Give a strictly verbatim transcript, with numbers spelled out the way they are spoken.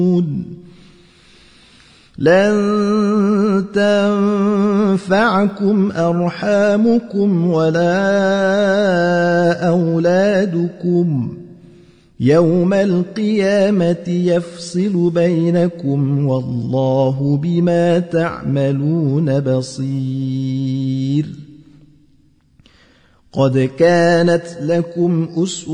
لن تنفعكم أرحامكم ولا أولادكم يوم القيامة يفصل بينكم والله بما تعملون بصير. قد كانت لكم أسوة